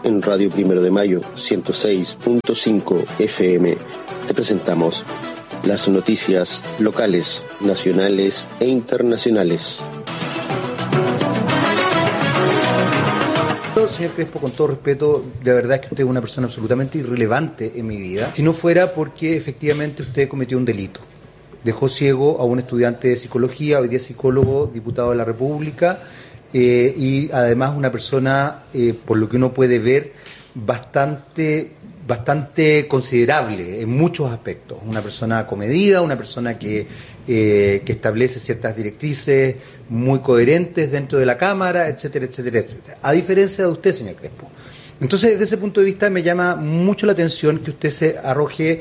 en Radio Primero de Mayo 106.5 FM te presentamos las noticias locales, nacionales e internacionales. Señor Crespo, con todo respeto, de verdad es que usted es una persona absolutamente irrelevante en mi vida, si no fuera porque efectivamente usted cometió un delito. Dejó ciego a un estudiante de psicología, hoy día psicólogo, diputado de la República, y además una persona, por lo que uno puede ver, bastante considerable en muchos aspectos. Una persona comedida, una persona que establece ciertas directrices muy coherentes dentro de la Cámara, etcétera, etcétera, etcétera. A diferencia de usted, señor Crespo. Entonces, desde ese punto de vista, me llama mucho la atención que usted se arroje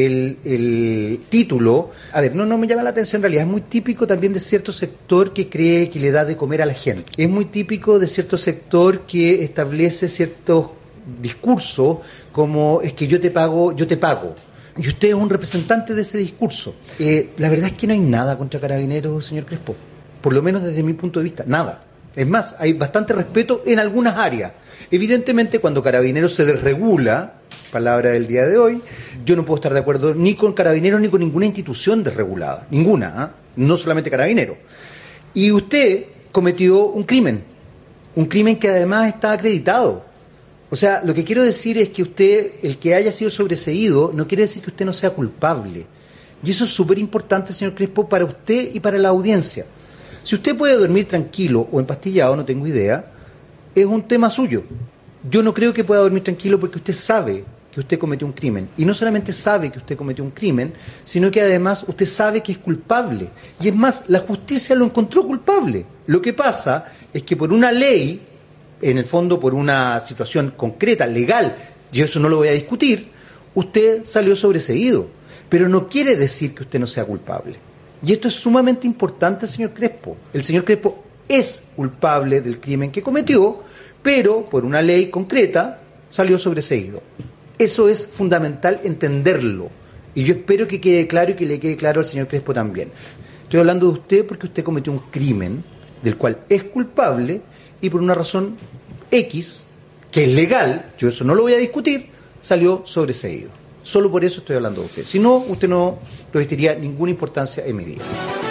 el título. A ver, no me llama la atención en realidad, es muy típico también de cierto sector que cree que le da de comer a la gente. Es muy típico de cierto sector que establece ciertos discursos como es que yo te pago. Y usted es un representante de ese discurso. La verdad es que no hay nada contra Carabineros, señor Crespo. Por lo menos desde mi punto de vista, nada. Es más, hay bastante respeto en algunas áreas. Evidentemente, cuando Carabineros se desregula, palabra del día de hoy, yo no puedo estar de acuerdo ni con Carabineros ni con ninguna institución desregulada. Ninguna, no solamente Carabineros. Y usted cometió un crimen que además está acreditado. O sea, lo que quiero decir es que usted, el que haya sido sobreseído, no quiere decir que usted no sea culpable. Y eso es súper importante, señor Crespo, para usted y para la audiencia. Si usted puede dormir tranquilo o empastillado, no tengo idea, es un tema suyo. Yo no creo que pueda dormir tranquilo porque usted sabe que usted cometió un crimen. Y no solamente sabe que usted cometió un crimen, sino que además usted sabe que es culpable. Y es más, la justicia lo encontró culpable. Lo que pasa es que por una ley, en el fondo por una situación concreta, legal, y eso no lo voy a discutir, usted salió sobreseído. Pero no quiere decir que usted no sea culpable. Y esto es sumamente importante, señor Crespo. El señor Crespo es culpable del crimen que cometió, pero por una ley concreta salió sobreseído. Eso es fundamental entenderlo. Y yo espero que quede claro y que le quede claro al señor Crespo también. Estoy hablando de usted porque usted cometió un crimen del cual es culpable y por una razón X, que es legal, yo eso no lo voy a discutir, salió sobreseído. Solo por eso estoy hablando de usted. Si no, usted no revestiría ninguna importancia en mi vida.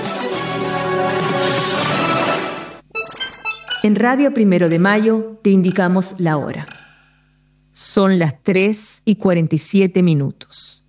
En Radio Primero de Mayo te indicamos la hora. Son las 3:47.